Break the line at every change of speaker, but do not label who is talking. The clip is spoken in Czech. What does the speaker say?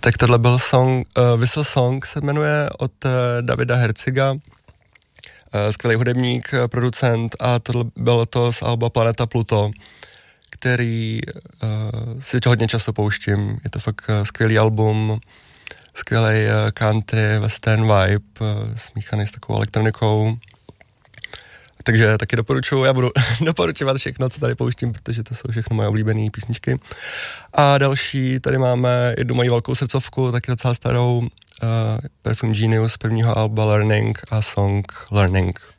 Tak tohle byl song, Whistle Song se jmenuje od Davida Herziga, skvělý hudebník, producent, a tohle bylo to z alba Planeta Pluto, který si hodně často pouštím. Je to fakt skvělý album, skvělý country, western vibe, smíchaný s takovou elektronikou. Takže taky doporučuji, já budu doporučovat všechno, co tady pouštím, protože to jsou všechno moje oblíbené písničky. A další, tady máme jednu moji velkou srdcovku, taky docela starou, Perfume Genius, prvního alba Learning a song Learning.